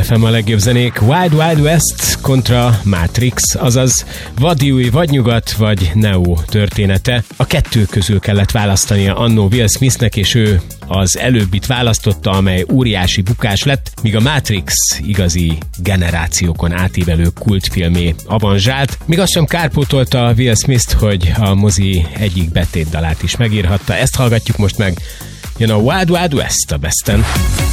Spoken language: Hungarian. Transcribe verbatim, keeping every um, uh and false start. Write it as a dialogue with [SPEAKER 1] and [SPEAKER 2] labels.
[SPEAKER 1] ef em a legjobb zenék. Wild Wild West kontra Matrix, azaz vadi új, vagy nyugat, vagy Neo története. A kettő közül kellett választania annó Will Smithnek, és ő az előbbit választotta, amely óriási bukás lett, míg a Matrix igazi generációkon átívelő kultfilmé avanzsált. Még azt sem kárpótolta Will Smith, hogy a mozi egyik betétdalát is megírhatta. Ezt hallgatjuk most meg. Jön a Wild Wild West a Besten.